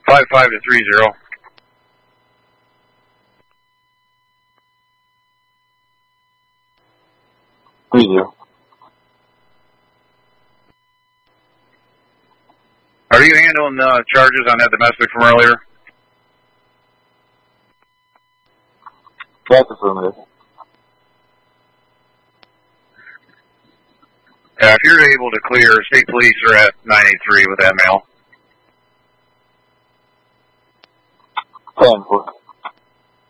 55 to 30. Are you handling charges on that domestic from earlier? That's affirmative. If you're able to clear, state police are at 983 with that mail. 10-4.